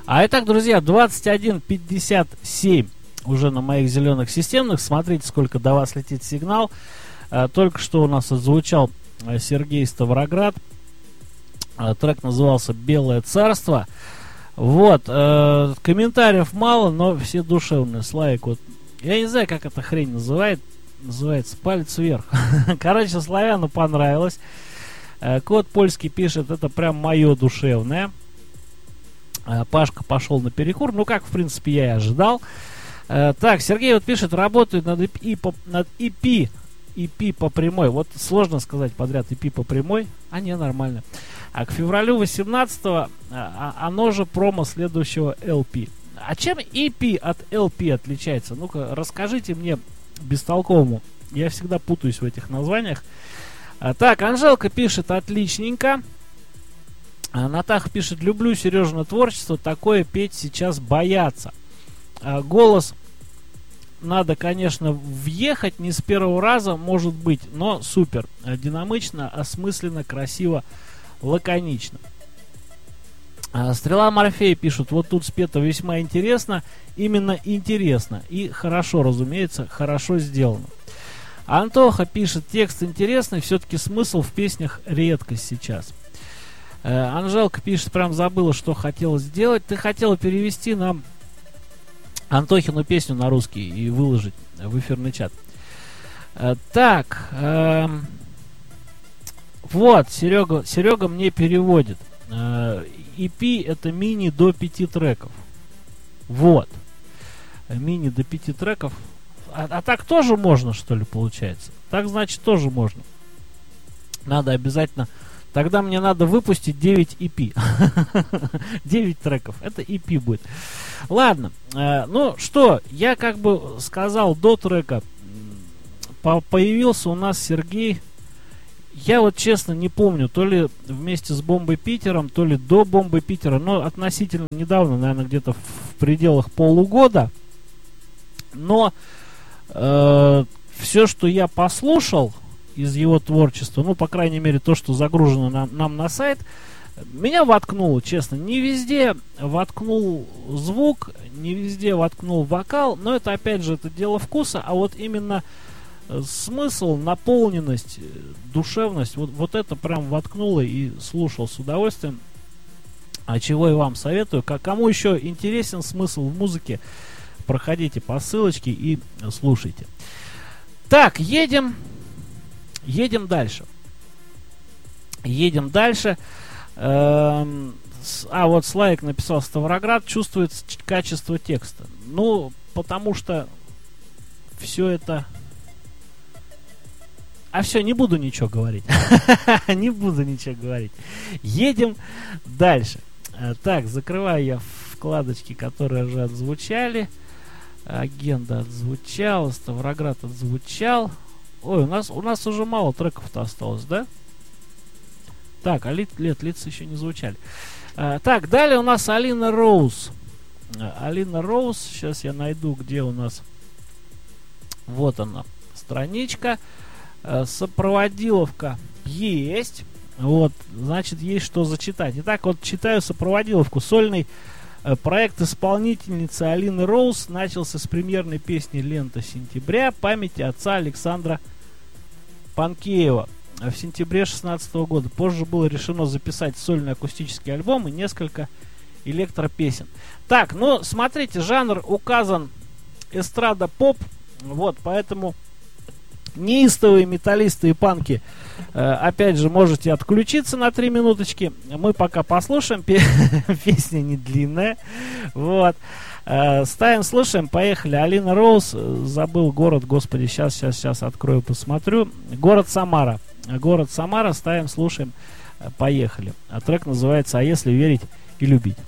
А итак, друзья, 21:57 уже на моих зеленых системных. Смотрите, сколько до вас летит сигнал. Только что у нас отзвучал Сергей Ставроград. Трек назывался «Белое царство». Вот, комментариев мало, но все душевные. Славик, вот, я не знаю, как эта хрень называется, палец вверх. Короче, славяну понравилось. Кот польский пишет, это прям мое душевное. Пашка пошел на перекур, ну, как, в принципе, я и ожидал. Так, Сергей вот пишет, работает над EP по прямой. Вот сложно сказать подряд EP по прямой, а не, нормально. А к февралю 18-го оно же промо следующего LP. А чем EP от LP отличается? Ну-ка, расскажите мне бестолковому. Я всегда путаюсь в этих названиях. Так, Анжелка пишет, отличненько. Натаха пишет, люблю Сережина творчество, такое петь сейчас боятся. Голос надо, конечно, въехать не с первого раза, может быть, но супер. Динамично, осмысленно, красиво, лаконично. Стрела Морфея пишут, вот тут спето весьма интересно, именно интересно и хорошо, разумеется, хорошо сделано. Антоха пишет, текст интересный, все-таки смысл в песнях редкость сейчас. Анжелка пишет, прям забыла, что хотела сделать. Ты хотела перевести нам Антохину песню на русский и выложить в эфирный чат. Так, вот, Серега мне переводит. EP это мини до 5 треков. Вот. Мини до 5 треков. А так тоже можно, что ли, получается? Так, значит, тоже можно. Надо обязательно... Тогда мне надо выпустить 9 EP. 9 треков. Это EP будет. Ладно. Ну что, я как бы сказал до трека. Появился у нас Сергей. Я вот честно не помню, то ли вместе с Бомбой Питером, то ли до Бомбы Питера. Но относительно недавно, наверное, где-то в пределах полугода. Но все, что я послушал из его творчества, ну, по крайней мере, то, что загружено нам на сайт, меня воткнуло, честно. Не везде воткнул звук, не везде воткнул вокал, но это, опять же, это дело вкуса, а вот именно смысл, наполненность, душевность, вот это прям воткнуло и слушал с удовольствием, а чего и вам советую. Кому еще интересен смысл в музыке, проходите по ссылочке и слушайте. Так, едем дальше. Едем дальше. Вот Славик написал, Ставроград чувствует качество текста. Ну, потому что все это... все, не буду ничего говорить. Не буду ничего говорить. Едем дальше. Так, закрываю я вкладочки, которые уже отзвучали. Агенда отзвучала, Ставроград отзвучал. Ой, у нас уже мало треков-то осталось, да? Так, лица еще не звучали. Так, далее у нас Алина Роуз. Алина Роуз, сейчас я найду, где у нас. Вот она, страничка. Сопроводиловка есть. Вот, значит, есть что зачитать. Итак, вот читаю сопроводиловку. Сольный проект исполнительницы Алины Роуз начался с премьерной песни «Лента сентября» памяти отца Александра Панкеева в сентябре 2016 года. Позже было решено записать сольный акустический альбом и несколько электропесен. Так, ну, смотрите, жанр указан эстрада-поп. Вот, поэтому неистовые металлисты и панки, опять же, можете отключиться на 3 минуточки. Мы пока послушаем. Песня не длинная. Вот. Ставим, слушаем. Поехали. Алина Роуз. Забыл город. Господи, сейчас открою, посмотрю. Город Самара. Город Самара. Ставим, слушаем. Поехали. Трек называется «А если верить и любить».